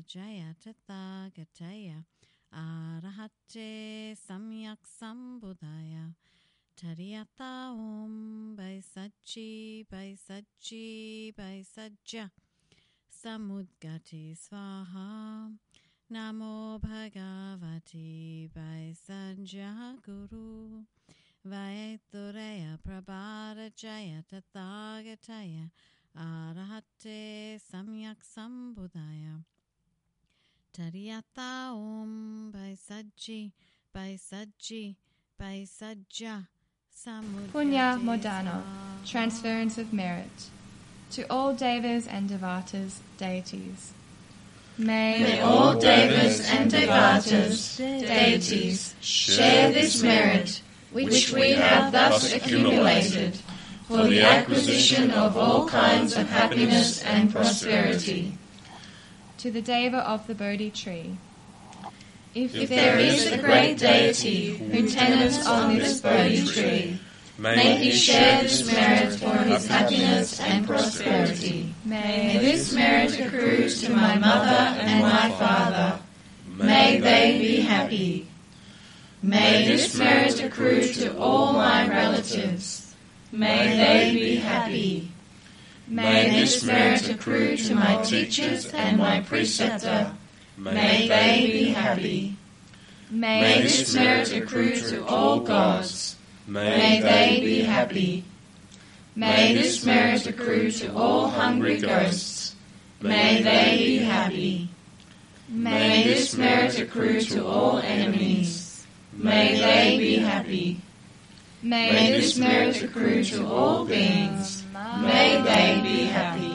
Jaya Tathagataya Arahate Samyak Sambudaya Tariyata Om Baisachi Baisajja Samudgati Swaha Namo Bhagavati Baisajja Guru Vaitureya Prabhara Jaya Tathagataya Arahate Samyak Sambudaya Tariyata Om Baisajja Samudgati Punya Modano, transference of merit. To all Devas and Devatas, deities. May all Devas and Devatas, deities, share this merit which we have thus accumulated for the acquisition of all kinds of happiness and prosperity. To the Deva of the Bodhi tree. If there is a great deity who tenants on this Bodhi tree, may he share this merit for his happiness and prosperity. May this merit accrue to my mother and my father. May they be happy. May this merit accrue to all my relatives. May they be happy. May this merit accrue to my teachers and my preceptor. May they be happy. May this merit accrue to all gods. May they be happy. May this merit accrue to all hungry ghosts. May they be happy. May this merit accrue to all enemies. May they be happy. May this merit accrue to all beings. May they be happy.